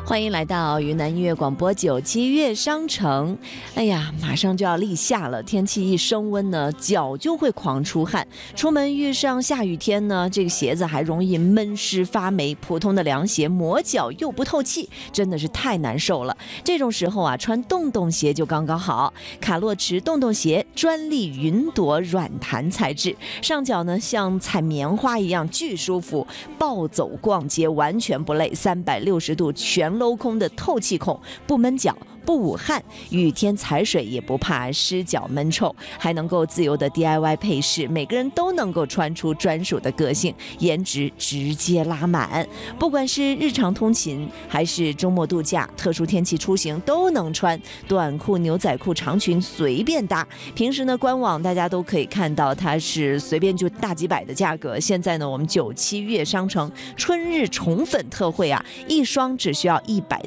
欢迎来到云南音乐广播97乐商城。哎呀，马上就要立夏了，天气一升温呢，脚就会狂出汗。出门遇上下雨天呢，这个鞋子还容易闷湿发霉，普通的凉鞋磨脚又不透气，真的是太难受了。这种时候啊，穿洞洞鞋就刚刚好。卡洛驰洞洞鞋专利云朵软弹材质，上脚呢像踩棉花一样巨舒服，暴走逛街完全不累，360度全镂空的透气孔，不闷脚不捂汗，雨天踩水也不怕湿脚闷臭，还能够自由的 DIY 配饰，每个人都能够穿出专属的个性，颜值直接拉满。不管是日常通勤还是周末度假，特殊天气出行都能穿，短裤、牛仔裤、长裙随便搭。平时呢，官网大家都可以看到它是随便就大几百的价格。现在呢，我们97乐商城春日宠粉特惠啊，一双只需要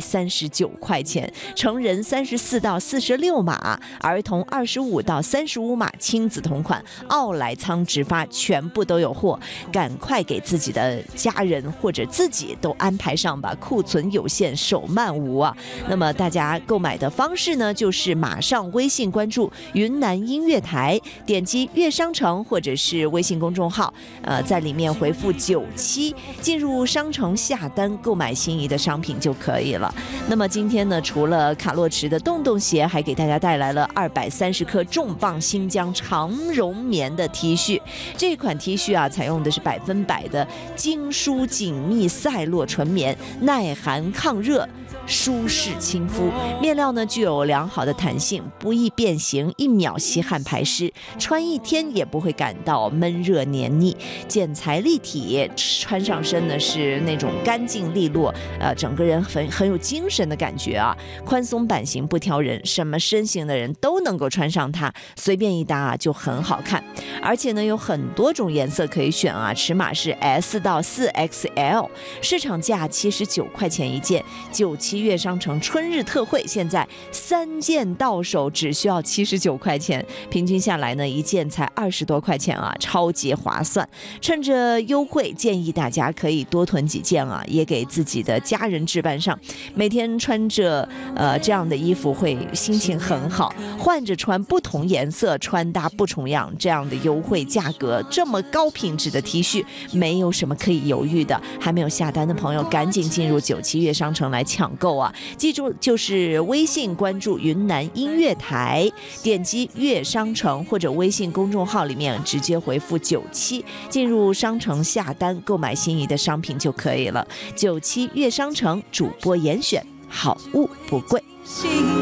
139块钱，成人34到46码，儿童25到35码，亲子同款，奥莱仓直发，全部都有货，赶快给自己的家人或者自己都安排上吧，库存有限，手慢无啊。那么大家购买的方式呢，就是马上微信关注云南音乐台，点击乐商城或者是微信公众号，在里面回复97，进入商城下单购买心仪的商品就可以了。那么今天呢，除了卡洛驰的洞洞鞋，还给大家带来了230克重磅新疆长绒棉的 T 恤。这款 T 恤啊，采用的是100%的精梳紧密赛洛纯棉，耐寒抗热，舒适亲肤，面料呢具有良好的弹性，不易变形，1秒吸汗排湿，穿1天也不会感到闷热黏腻，剪裁立体，穿上身呢是那种干净利落，整个人很有精神的感觉啊。宽松版型不挑人，什么身形的人都能够穿上它，随便一搭啊就很好看。而且呢有很多种颜色可以选啊，尺码是 S 到4XL， 市场价79块钱一件，97乐商城春日特惠，现在3件到手只需要79块钱，平均下来呢一件才20多块钱啊，超级划算。趁着优惠，建议大家可以多囤几件啊，也给自己的家人置办上，每天穿着这样的衣服会心情很好，换着穿不同颜色，穿搭不重样，这样的优惠价格，这么高品质的 T 恤，没有什么可以犹豫的。还没有下单的朋友，赶紧进入97乐商城来抢购啊！记住，就是微信关注云南音乐台，点击乐商城或者微信公众号里面直接回复97，进入商城下单购买心仪的商品就可以了。97乐商城主播严选，好物不贵。